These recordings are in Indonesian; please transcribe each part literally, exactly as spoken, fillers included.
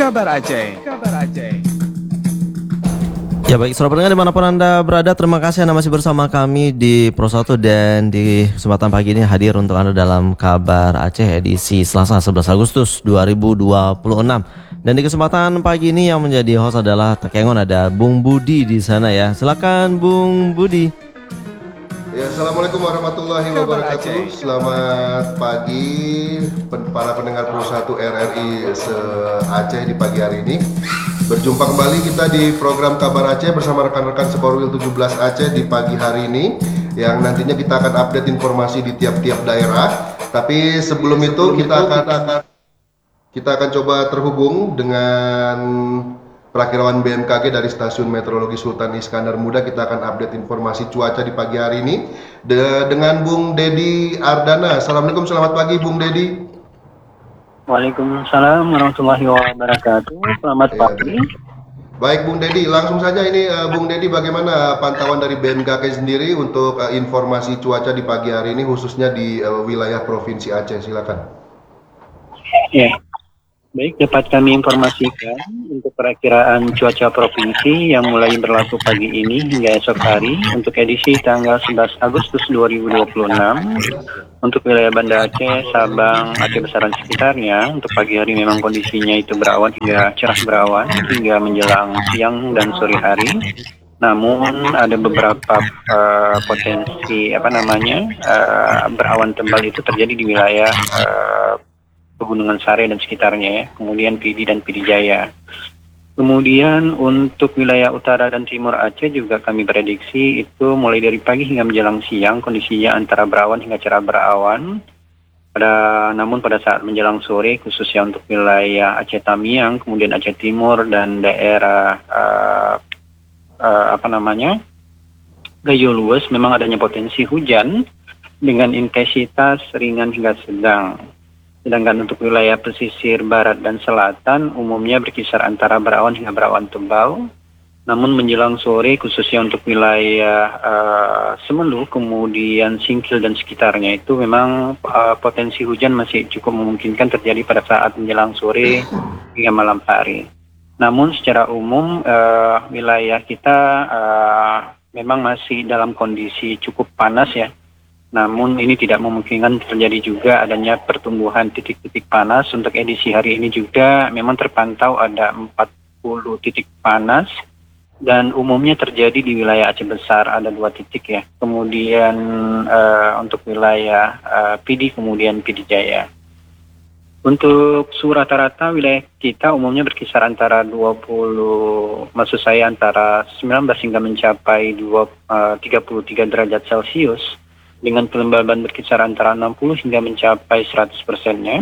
Kabar Aceh. Kabar Aceh. Ya baik, saudara pendengar dimanapun Anda berada, terima kasih Anda masih bersama kami di Pro satu dan di kesempatan pagi ini hadir untuk Anda dalam Kabar Aceh edisi Selasa sebelas Agustus dua ribu dua puluh enam. Dan di kesempatan pagi ini yang menjadi host adalah Tekengon, ada Bung Budi di sana ya. Silakan Bung Budi. Ya, Assalamualaikum warahmatullahi wabarakatuh. Selamat pagi para pendengar Pro satu R R I se-Aceh di pagi hari ini. Berjumpa kembali kita di program Kabar Aceh bersama rekan-rekan Sekorwil tujuh belas Aceh di pagi hari ini, yang nantinya kita akan update informasi di tiap-tiap daerah. Tapi sebelum itu kita akan kita akan coba terhubung dengan Prakirawan B M K G dari Stasiun Meteorologi Sultan Iskandar Muda. Kita akan update informasi cuaca di pagi hari ini de dengan Bung Dedi Ardana. Assalamualaikum, selamat pagi Bung Dedi. Waalaikumsalam warahmatullahi wabarakatuh. Selamat ya. pagi. Baik Bung Dedi, langsung saja ini uh, Bung Dedi, bagaimana pantauan dari B M K G sendiri untuk uh, informasi cuaca di pagi hari ini khususnya di uh, wilayah Provinsi Aceh? Silakan. Ya. Baik, dapat kami informasikan untuk perakiraan cuaca provinsi yang mulai berlaku pagi ini hingga esok hari untuk edisi tanggal sebelas Agustus dua ribu dua puluh enam untuk wilayah Banda Aceh, Sabang, Aceh Besar dan sekitarnya. Untuk pagi hari memang kondisinya itu berawan hingga cerah berawan hingga menjelang siang dan sore hari. Namun ada beberapa uh, potensi apa namanya uh, berawan tebal itu terjadi di wilayah uh, Pegunungan Sare dan sekitarnya ya, kemudian Pidi dan Pidi Jaya. Kemudian untuk wilayah utara dan timur Aceh juga kami prediksi itu mulai dari pagi hingga menjelang siang kondisinya antara berawan hingga cerah berawan. Pada namun pada saat menjelang sore khususnya untuk wilayah Aceh Tamiang, kemudian Aceh Timur dan daerah uh, uh, apa namanya Gayo Lues memang adanya potensi hujan dengan intensitas ringan hingga sedang. Sedangkan untuk wilayah pesisir barat dan selatan umumnya berkisar antara berawan hingga berawan tebal. Namun menjelang sore khususnya untuk wilayah uh, Semelu, kemudian Singkil dan sekitarnya itu memang uh, potensi hujan masih cukup memungkinkan terjadi pada saat menjelang sore hingga malam hari. Namun secara umum uh, wilayah kita uh, memang masih dalam kondisi cukup panas ya. Namun ini tidak memungkinkan terjadi juga adanya pertumbuhan titik-titik panas. Untuk edisi hari ini juga memang terpantau ada empat puluh titik panas dan umumnya terjadi di wilayah Aceh Besar ada dua titik ya. Kemudian uh, untuk wilayah uh, Pidi kemudian Pidi Jaya. Untuk suhu rata-rata wilayah kita umumnya berkisar antara dua puluh, maksud saya antara sembilan belas hingga mencapai dua, uh, tiga puluh tiga derajat Celcius. Dengan kelembaban berkisar antara enam puluh hingga mencapai seratus persennya.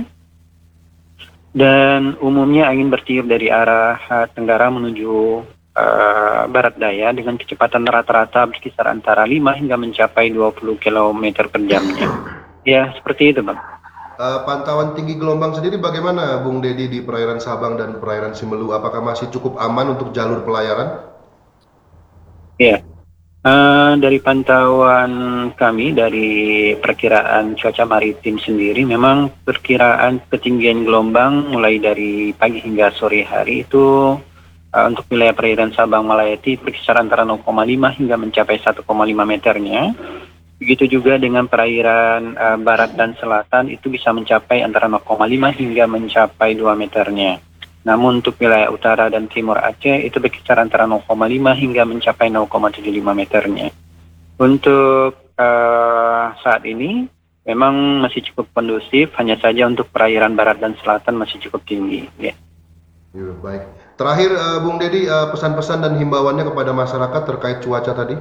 Dan umumnya angin bertiup dari arah uh, tenggara menuju uh, barat daya dengan kecepatan rata-rata berkisar antara lima hingga mencapai dua puluh kilometer per jamnya. Ya, seperti itu Bang. Uh, pantauan tinggi gelombang sendiri bagaimana Bung Dedi di perairan Sabang dan perairan Semelu? Apakah masih cukup aman untuk jalur pelayaran? Ya. Uh, dari pantauan kami dari perkiraan cuaca maritim sendiri memang perkiraan ketinggian gelombang mulai dari pagi hingga sore hari itu uh, untuk wilayah perairan Sabang Malayati berkisar antara nol koma lima hingga mencapai satu koma lima meternya. Begitu juga dengan perairan uh, barat dan selatan itu bisa mencapai antara nol koma lima hingga mencapai dua meternya. Namun untuk wilayah utara dan timur Aceh itu berkisar antara nol koma lima hingga mencapai nol koma tujuh lima meternya. Untuk uh, saat ini memang masih cukup kondusif, hanya saja untuk perairan barat dan selatan masih cukup tinggi. Ya. Ya, baik. Terakhir uh, Bung Dedi, uh, pesan-pesan dan himbauannya kepada masyarakat terkait cuaca tadi?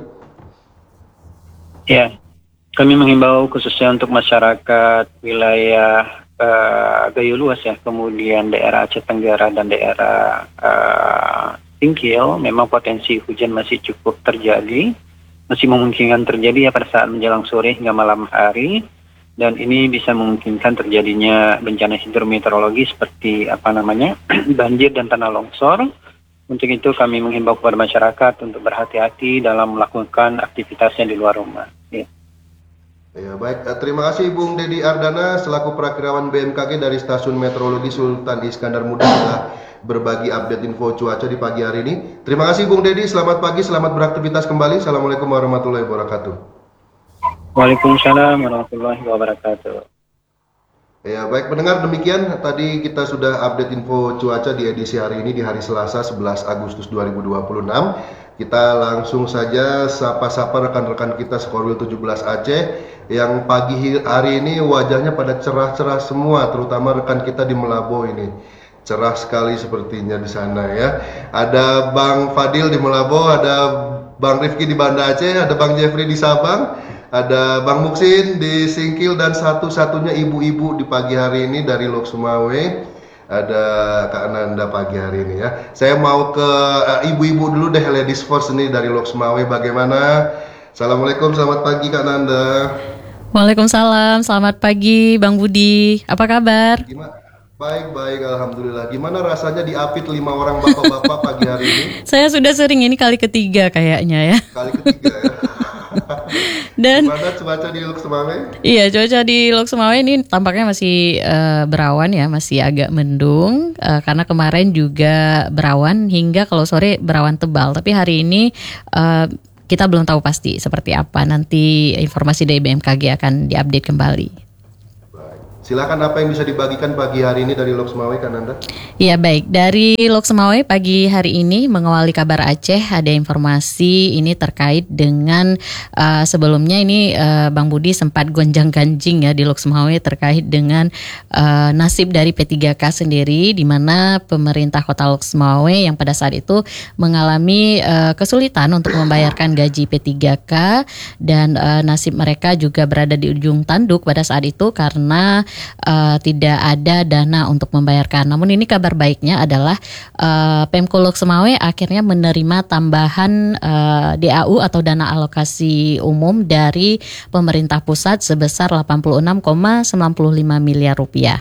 Ya, kami menghimbau khususnya untuk masyarakat wilayah Uh, Gayo Lues ya, kemudian daerah Aceh Tenggara dan daerah uh, Singkil, memang potensi hujan masih cukup terjadi, masih memungkinkan terjadi ya pada saat menjelang sore hingga malam hari, dan ini bisa memungkinkan terjadinya bencana hidrometeorologi seperti apa namanya banjir dan tanah longsor. Untuk itu kami menghimbau kepada masyarakat untuk berhati-hati dalam melakukan aktivitasnya di luar rumah. Ya. Ya baik, eh, terima kasih Bung Dedi Ardana selaku Prakirawan B M K G dari Stasiun Meteorologi Sultan Iskandar Muda sudah berbagi update info cuaca di pagi hari ini. Terima kasih Bung Dedi, selamat pagi, selamat beraktivitas kembali. Assalamualaikum warahmatullahi wabarakatuh. Waalaikumsalam warahmatullahi wabarakatuh. Ya baik pendengar, demikian tadi kita sudah update info cuaca di edisi hari ini di hari Selasa sebelas Agustus dua ribu dua puluh enam. Kita langsung saja sapa-sapa rekan-rekan kita Skorwil tujuh belas Aceh yang pagi hari ini wajahnya pada cerah-cerah semua, terutama rekan kita di Melabo ini. Cerah sekali sepertinya di sana ya. Ada Bang Fadil di Melabo, ada Bang Rifki di Banda Aceh, ada Bang Jeffrey di Sabang, ada Bang Muksin di Singkil, dan satu-satunya ibu-ibu di pagi hari ini dari Lok Sumawe. Ada Kak Nanda pagi hari ini ya. Saya mau ke uh, ibu-ibu dulu deh, ladies first nih dari Lok Sumawe. Bagaimana? Assalamualaikum, selamat pagi Kak Nanda. Waalaikumsalam, selamat pagi Bang Budi. Apa kabar? Gimana? Baik-baik, alhamdulillah. Gimana rasanya diapit lima orang bapak-bapak pagi hari ini? Saya sudah sering, ini kali ketiga kayaknya ya. Kali ketiga ya. Dan gimana cuaca di Lok Sumawe? iya, cuaca di Lok Sumawe ini tampaknya masih uh, berawan ya, masih agak mendung uh, karena kemarin juga berawan hingga kalau sore berawan tebal. Tapi hari ini uh, kita belum tahu pasti seperti apa. Nanti informasi dari B M K G akan diupdate kembali. Silakan, apa yang bisa dibagikan pagi hari ini dari Lok Sumawe, Kak Nanda? Iya baik, dari Lok Sumawe pagi hari ini mengawali kabar Aceh ada informasi ini terkait dengan uh, sebelumnya ini uh, Bang Budi sempat gonjang-ganjing ya di Lok Sumawe terkait dengan uh, nasib dari P tiga K sendiri, di mana pemerintah Kota Lok Sumawe yang pada saat itu mengalami uh, kesulitan untuk membayarkan gaji P tiga K dan uh, nasib mereka juga berada di ujung tanduk pada saat itu karena Uh, tidak ada dana untuk membayarkan. Namun ini kabar baiknya adalah uh, Pemko Lok Sumawe akhirnya menerima tambahan uh, D A U atau dana alokasi umum dari pemerintah pusat sebesar delapan puluh enam koma sembilan lima miliar rupiah.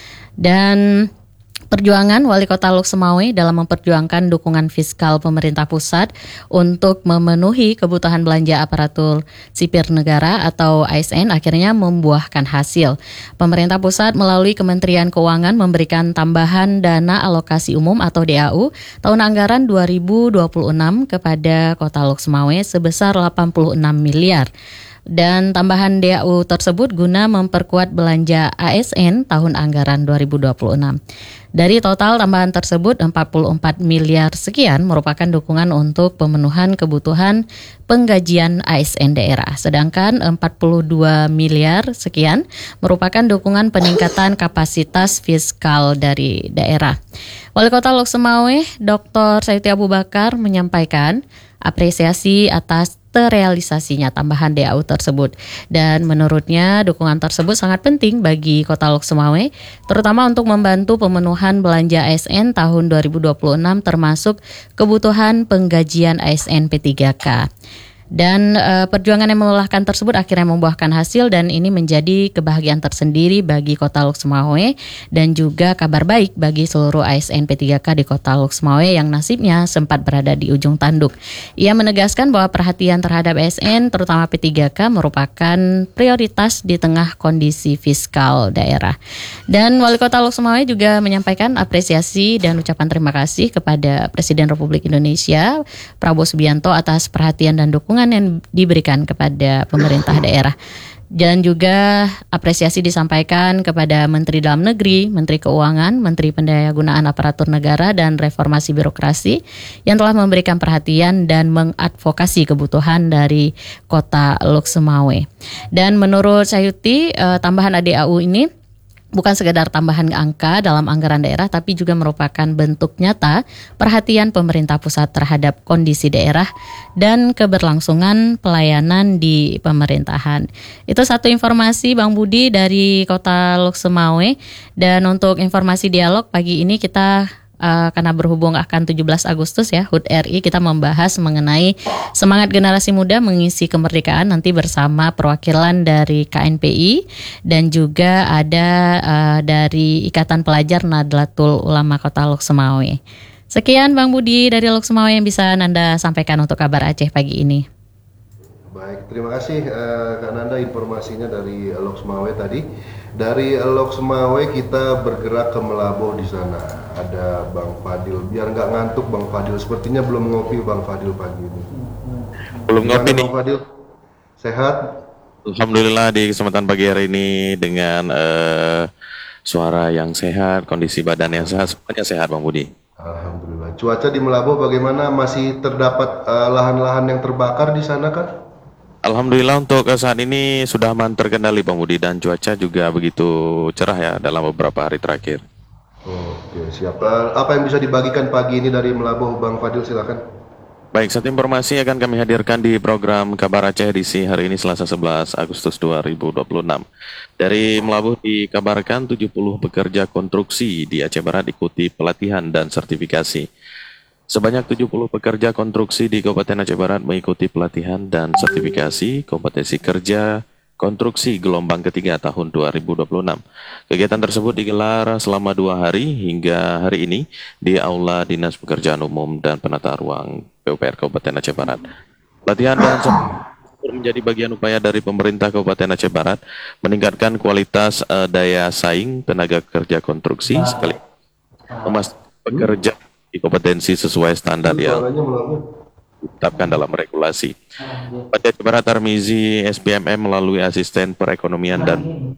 Dan perjuangan Wali Kota Lok Sumawe dalam memperjuangkan dukungan fiskal pemerintah pusat untuk memenuhi kebutuhan belanja aparatur sipil negara atau A S N akhirnya membuahkan hasil. Pemerintah pusat melalui Kementerian Keuangan memberikan tambahan dana alokasi umum atau D A U tahun anggaran dua ribu dua puluh enam kepada Kota Lok Sumawe sebesar delapan puluh enam miliar. Dan tambahan D A U tersebut guna memperkuat belanja A S N tahun anggaran dua ribu dua puluh enam. Dari total tambahan tersebut empat puluh empat miliar sekian merupakan dukungan untuk pemenuhan kebutuhan penggajian A S N daerah. Sedangkan empat puluh dua miliar sekian merupakan dukungan peningkatan kapasitas fiskal dari daerah. Wali Kota Lok Sumawe Doktor Sayuti Abu Bakar menyampaikan apresiasi atas terrealisasinya tambahan D A U tersebut. Dan menurutnya dukungan tersebut sangat penting bagi Kota Lok Sumawe, terutama untuk membantu pemenuhan belanja A S N tahun dua ribu dua puluh enam termasuk kebutuhan penggajian A S N P tiga K. Dan uh, perjuangan yang melelahkan tersebut akhirnya membuahkan hasil dan ini menjadi kebahagiaan tersendiri bagi Kota Lok Sumawe dan juga kabar baik bagi seluruh A S N P tiga K di Kota Lok Sumawe yang nasibnya sempat berada di ujung tanduk. Ia menegaskan bahwa perhatian terhadap A S N terutama P tiga K merupakan prioritas di tengah kondisi fiskal daerah. Dan Wali Kota Lok Sumawe juga menyampaikan apresiasi dan ucapan terima kasih kepada Presiden Republik Indonesia Prabowo Subianto atas perhatian dan dukungan yang diberikan kepada pemerintah daerah. Dan juga apresiasi disampaikan kepada Menteri Dalam Negeri, Menteri Keuangan, Menteri Pendayagunaan Aparatur Negara dan Reformasi Birokrasi yang telah memberikan perhatian dan mengadvokasi kebutuhan dari Kota Lok Sumawe. Dan menurut Sayuti, eh, tambahan A D A U ini bukan sekedar tambahan angka dalam anggaran daerah, tapi juga merupakan bentuk nyata perhatian pemerintah pusat terhadap kondisi daerah dan keberlangsungan pelayanan di pemerintahan. Itu satu informasi Bang Budi dari Kota Lok Sumawe. Dan untuk informasi dialog pagi ini kita Uh, karena berhubung akan tujuh belas Agustus ya, H U T R I, kita membahas mengenai semangat generasi muda mengisi kemerdekaan nanti bersama perwakilan dari K N P I dan juga ada uh, dari Ikatan Pelajar Nahdlatul Ulama Kota Lok Sumawe. Sekian Bang Budi dari Lok Sumawe yang bisa Nanda sampaikan untuk kabar Aceh pagi ini. Baik, terima kasih uh, Kak Nanda informasinya dari Loks Mawai tadi. Dari Loks Mawai kita bergerak ke Melaboh di sana. Ada Bang Fadil. Biar nggak ngantuk Bang Fadil. Sepertinya belum ngopi Bang Fadil pagi ini. Belum ngopi nih. Bang Fadil, sehat? Alhamdulillah di kesempatan pagi hari ini dengan uh, suara yang sehat, kondisi badan yang sehat, semuanya sehat Bang Budi. Alhamdulillah. Cuaca di Melaboh bagaimana? Masih terdapat uh, lahan-lahan yang terbakar di sana kan? Alhamdulillah untuk saat ini sudah aman terkendali Bang Budi dan cuaca juga begitu cerah ya dalam beberapa hari terakhir. Oke, siap. Apa yang bisa dibagikan pagi ini dari Melaboh Bang Fadil, silakan. Baik, satu informasi akan kami hadirkan di program Kabar Aceh edisi hari ini Selasa sebelas Agustus dua ribu dua puluh enam. Dari Melaboh dikabarkan tujuh puluh pekerja konstruksi di Aceh Barat ikuti pelatihan dan sertifikasi. Sebanyak tujuh puluh pekerja konstruksi di Kabupaten Aceh Barat mengikuti pelatihan dan sertifikasi kompetensi kerja konstruksi gelombang ketiga tahun dua ribu dua puluh enam. Kegiatan tersebut digelar selama dua hari hingga hari ini di Aula Dinas Pekerjaan Umum dan Penata Ruang P U P R Kabupaten Aceh Barat. Pelatihan dan sertifikasi menjadi bagian upaya dari pemerintah Kabupaten Aceh Barat meningkatkan kualitas uh, daya saing tenaga kerja konstruksi sekali memastikan pekerja di kompetensi sesuai standar yang ditetapkan dalam regulasi. Pada Aceh Barat Tarmizi S P M M melalui asisten perekonomian dan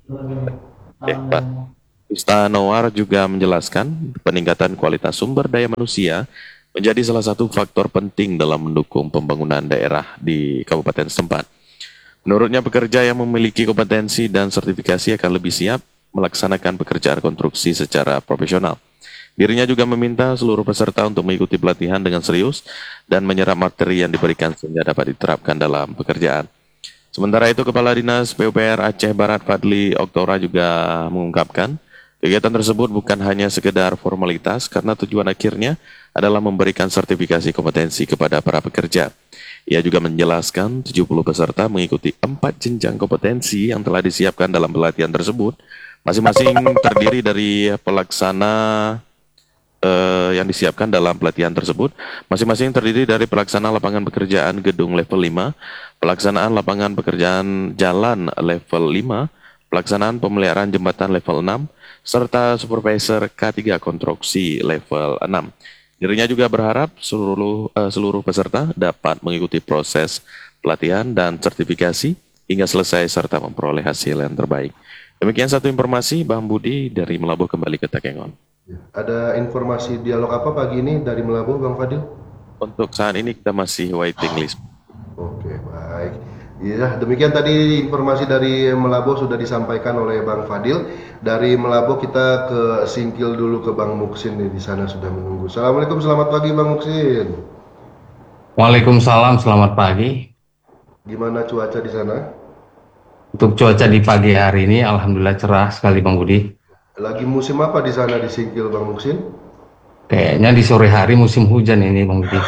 Istanowar juga menjelaskan peningkatan kualitas sumber daya manusia menjadi salah satu faktor penting dalam mendukung pembangunan daerah di kabupaten setempat. Menurutnya pekerja yang memiliki kompetensi dan sertifikasi akan lebih siap melaksanakan pekerjaan konstruksi secara profesional. Dirinya juga meminta seluruh peserta untuk mengikuti pelatihan dengan serius dan menyerap materi yang diberikan sehingga dapat diterapkan dalam pekerjaan. Sementara itu, Kepala Dinas P U P R Aceh Barat Fadli Oktora juga mengungkapkan, kegiatan tersebut bukan hanya sekedar formalitas karena tujuan akhirnya adalah memberikan sertifikasi kompetensi kepada para pekerja. Ia juga menjelaskan tujuh puluh peserta mengikuti empat jenjang kompetensi yang telah disiapkan dalam pelatihan tersebut, masing-masing terdiri dari pelaksana Uh, yang disiapkan dalam pelatihan tersebut, masing-masing terdiri dari pelaksana lapangan pekerjaan gedung level lima, pelaksanaan lapangan pekerjaan jalan level lima, pelaksanaan pemeliharaan jembatan level enam, serta supervisor K tiga konstruksi level enam. Dirinya juga berharap seluruh, uh, seluruh peserta dapat mengikuti proses pelatihan dan sertifikasi hingga selesai serta memperoleh hasil yang terbaik. Demikian satu informasi, Bang Budi dari Melaboh kembali ke Takengon. Ada informasi dialog apa pagi ini dari Melaboh, Bang Fadil? Untuk saat ini kita masih waiting list. Oke, baik. Ya, demikian tadi informasi dari Melaboh sudah disampaikan oleh Bang Fadil. Dari Melaboh kita ke Singkil dulu ke Bang Muksin nih, di sana sudah menunggu. Assalamualaikum, selamat pagi Bang Muksin. Waalaikumsalam, selamat pagi. Gimana cuaca di sana? Untuk cuaca di pagi hari ini, alhamdulillah cerah sekali Bang Budi. Lagi musim apa di sana di Singkil Bang Muksin? Kayaknya di sore hari musim hujan ini Bang Budi.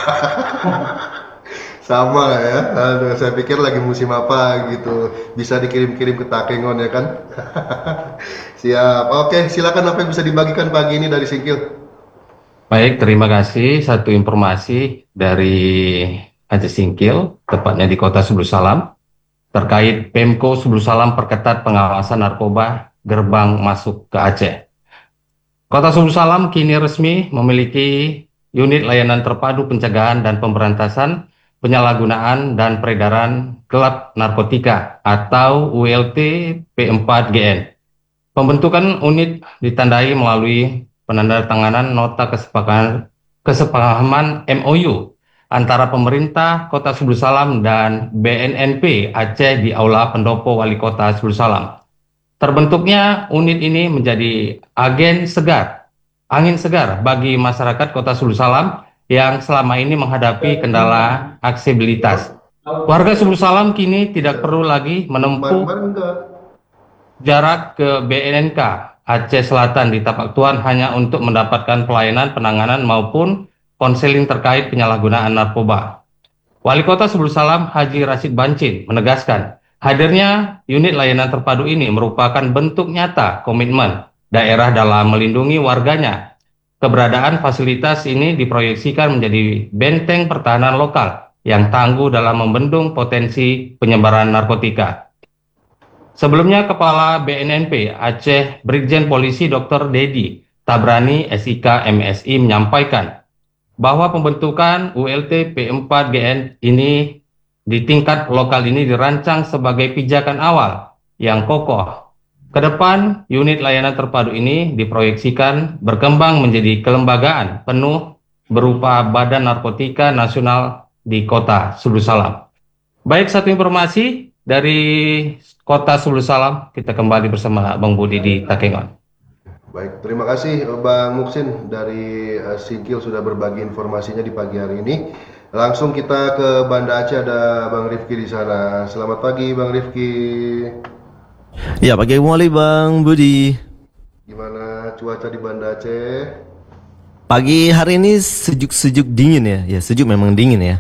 Sama lah ya. Aduh, saya pikir lagi musim apa gitu. Bisa dikirim-kirim ke Takengon ya kan? Siap. Oke, silakan apa yang bisa dibagikan pagi ini dari Singkil. Baik, terima kasih. Satu informasi dari Aceh Singkil, tepatnya di Kota Subul Salam, terkait Pemko Subul Salam perketat pengawasan narkoba gerbang masuk ke Aceh. Kota Subul Salam kini resmi memiliki unit layanan terpadu pencegahan dan pemberantasan penyalahgunaan dan peredaran gelap narkotika atau U L T P empat G N. Pembentukan unit ditandai melalui penandatanganan nota kesepakaman, kesepahaman M O U antara pemerintah Kota Subul Salam dan B N N P Aceh di Aula Pendopo Wali Kota Subul Salam. Terbentuknya unit ini menjadi agen segar, angin segar bagi masyarakat Kota Subul Salam yang selama ini menghadapi kendala aksesibilitas. Warga Subul Salam kini tidak perlu lagi menempuh jarak ke B N N K Aceh Selatan di Tapak Tuan hanya untuk mendapatkan pelayanan penanganan maupun konseling terkait penyalahgunaan narkoba. Wali Kota Subul Salam Haji Rashid Bancin menegaskan, hadirnya unit layanan terpadu ini merupakan bentuk nyata komitmen daerah dalam melindungi warganya. Keberadaan fasilitas ini diproyeksikan menjadi benteng pertahanan lokal yang tangguh dalam membendung potensi penyebaran narkotika. Sebelumnya, Kepala B N N P Aceh Brigjen Polisi Doktor Dedi Tabrani S I K M S I menyampaikan bahwa pembentukan U L T P empat G N ini di tingkat lokal ini dirancang sebagai pijakan awal yang kokoh. Ke depan, unit layanan terpadu ini diproyeksikan berkembang menjadi kelembagaan penuh berupa Badan Narkotika Nasional di Kota Sulu Salam. Baik, satu informasi dari Kota Sulu Salam, kita kembali bersama Bang Budi di Takengon. Baik, terima kasih Bang Muksin dari uh, Singkil sudah berbagi informasinya di pagi hari ini. Langsung kita ke Banda Aceh, ada Bang Rifki di sana. Selamat pagi Bang Rifki. Ya, pagi kembali Bang Budi. Gimana cuaca di Banda Aceh? Pagi hari ini sejuk-sejuk dingin ya. Ya, sejuk memang dingin ya.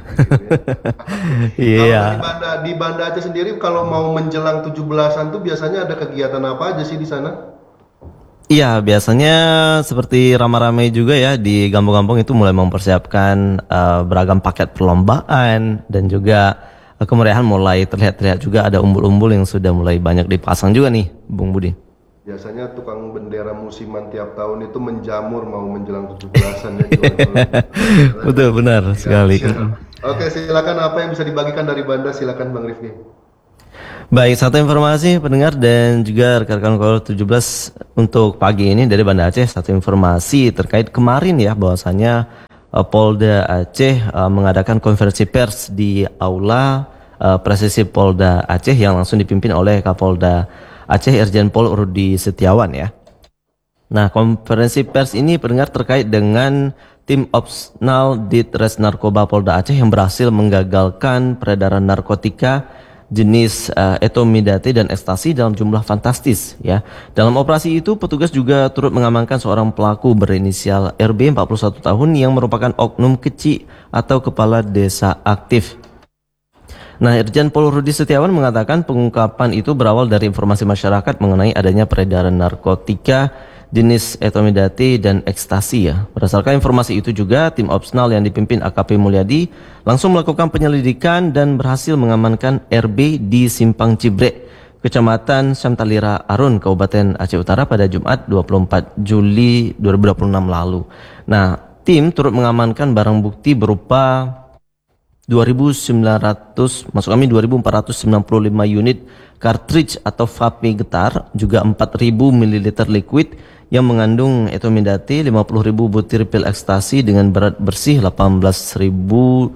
Iya. Kalau di Banda, di Banda Aceh sendiri kalau mau menjelang tujuh belasan tuh biasanya ada kegiatan apa aja sih di sana? Iya, biasanya seperti ramai-ramai juga ya di kampung-kampung itu mulai mempersiapkan uh, beragam paket perlombaan dan juga uh, kemeriahan mulai terlihat-terlihat juga ada umbul-umbul yang sudah mulai banyak dipasang juga nih, Bung Budi. Biasanya tukang bendera musiman tiap tahun itu menjamur mau menjelang tujuh belasan ya. Betul, benar sekali. Oke, silakan apa yang bisa dibagikan dari Banda, silakan Bang Rifki. Baik, satu informasi pendengar dan juga rekan-rekan Kool tujuh belas untuk pagi ini dari Banda Aceh. Satu informasi terkait kemarin ya, bahwasanya uh, Polda Aceh uh, mengadakan konferensi pers di Aula uh, Presisi Polda Aceh yang langsung dipimpin oleh Kapolda Aceh Irjen Pol Rudi Setiawan ya. Nah, konferensi pers ini pendengar terkait dengan tim opsional Ditres Narkoba Polda Aceh yang berhasil menggagalkan peredaran narkotika jenis uh, etomidate dan ekstasi dalam jumlah fantastis ya. Dalam operasi itu petugas juga turut mengamankan seorang pelaku berinisial R B empat puluh satu tahun yang merupakan oknum kecil atau kepala desa aktif. Nah, Irjen Pol Rudi Setiawan mengatakan pengungkapan itu berawal dari informasi masyarakat mengenai adanya peredaran narkotika jenis etomidate dan ekstasi ya. Berdasarkan informasi itu juga tim opsional yang dipimpin A K P Mulyadi langsung melakukan penyelidikan dan berhasil mengamankan R B di Simpang Cibrek, Kecamatan Syamtalira Arun, Kabupaten Aceh Utara pada Jumat dua puluh empat Juli dua ribu dua puluh enam lalu. Nah, tim turut mengamankan barang bukti berupa dua ribu sembilan ratus, maksud kami dua ribu empat ratus sembilan puluh lima unit cartridge atau vape getar, juga empat ribu mililiter liquid yang mengandung etomidate, lima puluh ribu butir pil ekstasi dengan berat bersih delapan belas ribu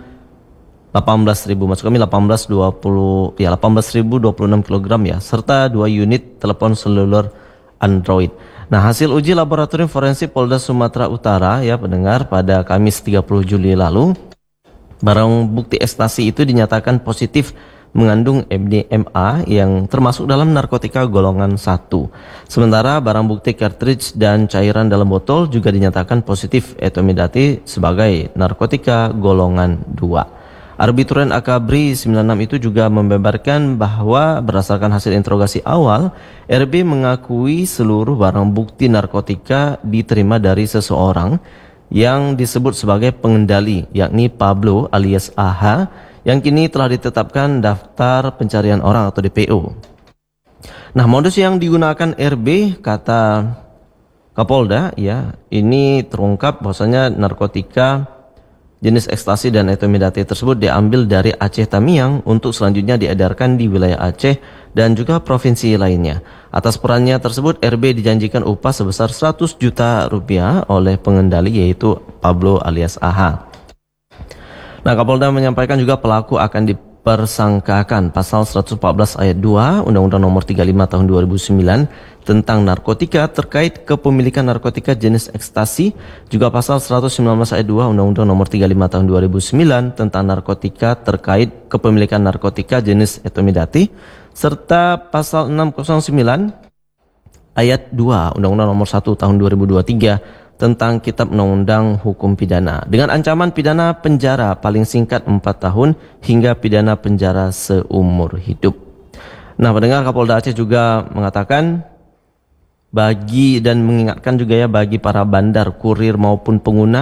maksud kami delapan belas dua puluh ya delapan belas ribu dua puluh enam kilogram ya, serta dua unit telepon seluler Android. Nah, hasil uji laboratorium forensik Polda Sumatera Utara ya pendengar pada Kamis tiga puluh Juli lalu, barang bukti ekstasi itu dinyatakan positif mengandung M D M A yang termasuk dalam narkotika golongan satu. Sementara barang bukti cartridge dan cairan dalam botol juga dinyatakan positif etomidate sebagai narkotika golongan dua. Arbitren Akabri sembilan puluh enam itu juga membeberkan bahwa berdasarkan hasil interogasi awal, R B mengakui seluruh barang bukti narkotika diterima dari seseorang yang disebut sebagai pengendali, yakni Pablo alias A H, yang kini telah ditetapkan daftar pencarian orang atau D P O. Nah, modus yang digunakan R B, kata Kapolda ya, ini terungkap bahwasanya narkotika jenis ekstasi dan etomidate tersebut diambil dari Aceh Tamiang untuk selanjutnya diedarkan di wilayah Aceh dan juga provinsi lainnya. Atas perannya tersebut, R B dijanjikan upah sebesar seratus juta rupiah oleh pengendali yaitu Pablo alias A H. Nah, Kapolda menyampaikan juga pelaku akan dipersangkakan pasal seratus empat belas ayat dua Undang-Undang Nomor tiga puluh lima Tahun dua ribu sembilan tentang narkotika terkait kepemilikan narkotika jenis ekstasi, juga pasal seratus sembilan belas ayat dua Undang-Undang Nomor tiga puluh lima Tahun dua ribu sembilan tentang narkotika terkait kepemilikan narkotika jenis etomidate, serta pasal enam nol sembilan ayat dua Undang-Undang Nomor satu Tahun dua ribu dua puluh tiga tentang Kitab Undang-Undang Hukum Pidana dengan ancaman pidana penjara paling singkat empat tahun hingga pidana penjara seumur hidup. Nah, pendengar, Kapolda Aceh juga mengatakan bagi dan mengingatkan juga ya bagi para bandar, kurir maupun pengguna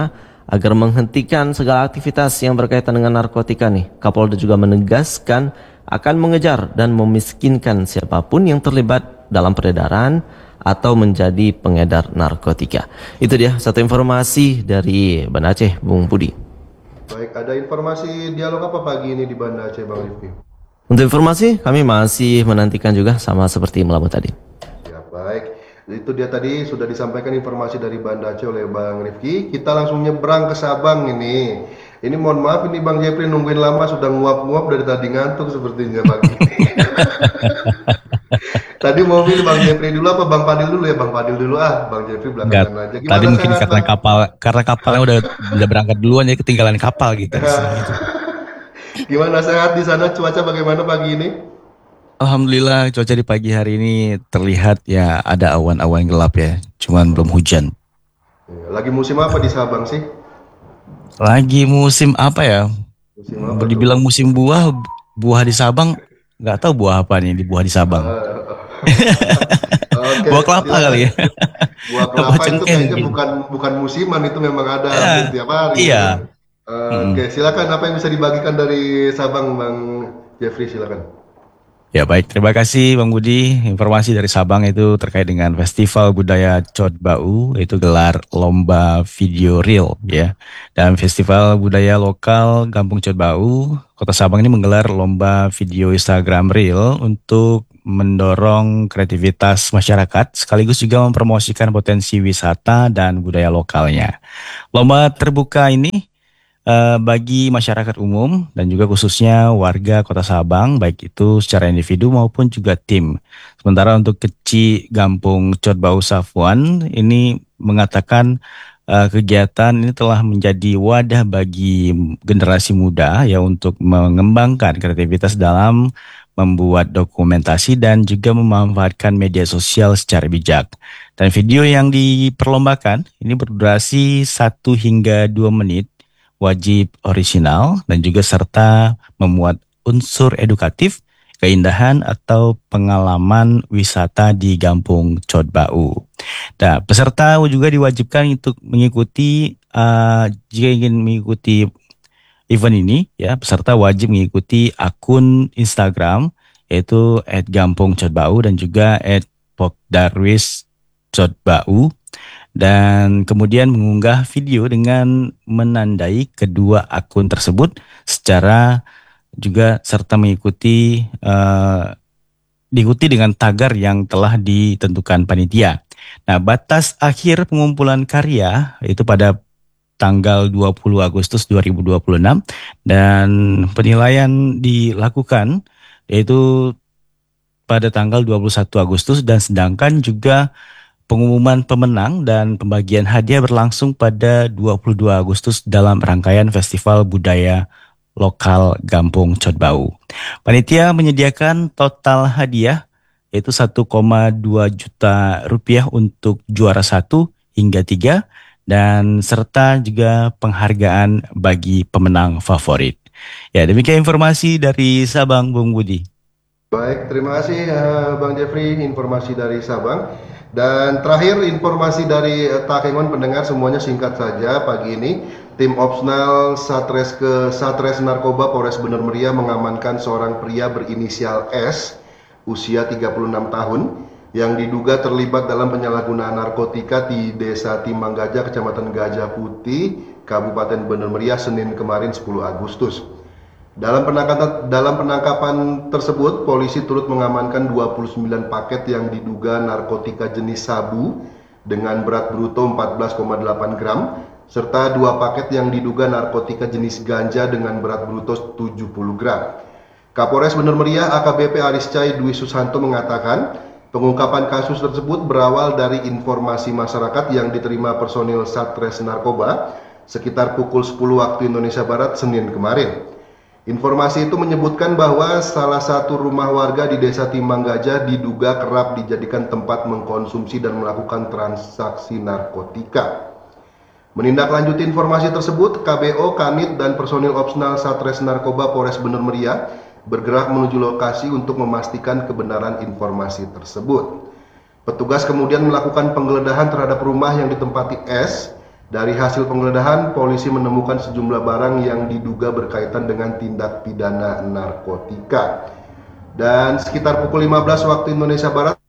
agar menghentikan segala aktivitas yang berkaitan dengan narkotika nih. Kapolda juga menegaskan akan mengejar dan memiskinkan siapapun yang terlibat dalam peredaran atau menjadi pengedar narkotika. Itu dia satu informasi dari Banda Aceh, Bung Budi. Baik, ada informasi dialog apa pagi ini di Banda Aceh, Bang Rifki? Untuk informasi, kami masih menantikan juga sama seperti Melabu tadi. Ya, baik. Itu dia tadi sudah disampaikan informasi dari Banda Aceh oleh Bang Rifki. Kita langsung nyebrang ke Sabang ini. Ini mohon maaf ini Bang Jeffrey nungguin lama, sudah nguap-nguap dari tadi, ngantuk sepertinya pagi ini. Tadi mau pilih Bang Jeffrey dulu apa Bang Fadil dulu ya? Bang Fadil dulu ah, Bang Jeffrey belakangan aja. Gimana tadi mungkin sehat, karena Bang? kapal karena kapalnya udah udah berangkat duluan ya, ketinggalan kapal gitu. Gimana sehat di sana? Cuaca bagaimana pagi ini? Alhamdulillah cuaca di pagi hari ini terlihat ya ada awan-awan gelap ya, cuman belum hujan. Lagi musim apa di Sabang sih? Lagi musim apa ya? Musim apa Dibilang musim buah, buah di Sabang nggak tahu buah apa nih di buah di Sabang. Oke, Buah kelapa silakan. kali ya. Buah Buah kelapa itu cengkeh kayaknya mungkin. bukan bukan musiman, itu memang ada Ya, hampir tiap hari. iya. Eh, Oke, silakan apa yang bisa dibagikan dari Sabang, Bang Jeffrey, silakan. Ya baik, terima kasih Bang Budi. Informasi dari Sabang itu terkait dengan Festival Budaya Chot Bau, itu gelar lomba video reel ya. Dan Festival Budaya Lokal Kampung Chot Bau, Kota Sabang ini menggelar lomba video Instagram reel untuk mendorong kreativitas masyarakat sekaligus juga mempromosikan potensi wisata dan budaya lokalnya. Lomba terbuka ini eh, bagi masyarakat umum dan juga khususnya warga Kota Sabang, baik itu secara individu maupun juga tim. Sementara untuk Keci Gampung Chot Bau Safuan ini mengatakan eh, kegiatan ini telah menjadi wadah bagi generasi muda ya untuk mengembangkan kreativitas dalam membuat dokumentasi dan juga memanfaatkan media sosial secara bijak. Dan video yang diperlombakan ini berdurasi satu hingga dua menit, wajib orisinal dan juga serta memuat unsur edukatif, keindahan atau pengalaman wisata di Kampung Chot Bau. Nah, peserta juga diwajibkan untuk mengikuti uh, jika ingin mengikuti event ini ya, peserta wajib mengikuti akun Instagram yaitu et gampung chot bau dan juga et pokdarwis chot bau. Dan kemudian mengunggah video dengan menandai kedua akun tersebut secara juga serta mengikuti uh, diikuti dengan tagar yang telah ditentukan panitia. Nah, batas akhir pengumpulan karya itu pada tanggal dua puluh Agustus dua ribu dua puluh enam dan penilaian dilakukan yaitu pada tanggal dua puluh satu Agustus dan sedangkan juga pengumuman pemenang dan pembagian hadiah berlangsung pada dua puluh dua Agustus dalam rangkaian Festival Budaya Lokal Kampung Chot Bau. Panitia menyediakan total hadiah yaitu satu koma dua juta rupiah untuk juara satu hingga tiga dan serta juga penghargaan bagi pemenang favorit. Ya, demikian informasi dari Sabang, Bung Budi. Baik, terima kasih uh, Bang Jeffrey informasi dari Sabang. Dan terakhir informasi dari uh, Takengon pendengar semuanya singkat saja pagi ini. Tim Opsnal Satres ke Satres Narkoba Polres Bener Meriah mengamankan seorang pria berinisial S, usia tiga puluh enam tahun, yang diduga terlibat dalam penyalahgunaan narkotika di Desa Timang Gajah, Kecamatan Gajah Putih, Kabupaten Bener Meriah, Senin kemarin sepuluh Agustus. Dalam penangkapan, dalam penangkapan tersebut, polisi turut mengamankan dua puluh sembilan paket yang diduga narkotika jenis sabu dengan berat bruto empat belas koma delapan gram, serta dua paket yang diduga narkotika jenis ganja dengan berat bruto tujuh puluh gram. Kapolres Bener Meriah A K B P Ariscai Dwi Susanto mengatakan, pengungkapan kasus tersebut berawal dari informasi masyarakat yang diterima personil Satres Narkoba sekitar pukul sepuluh waktu Indonesia Barat Senin kemarin. Informasi itu menyebutkan bahwa salah satu rumah warga di Desa Timang Gajah diduga kerap dijadikan tempat mengkonsumsi dan melakukan transaksi narkotika. Menindaklanjuti informasi tersebut, K B O, Kanit, dan personil Opsnal Satres Narkoba Polres Bener Meriah bergerak menuju lokasi untuk memastikan kebenaran informasi tersebut. Petugas kemudian melakukan penggeledahan terhadap rumah yang ditempati S Dari hasil penggeledahan, polisi menemukan sejumlah barang yang diduga berkaitan dengan tindak pidana narkotika. Dan sekitar pukul lima belas waktu Indonesia Barat,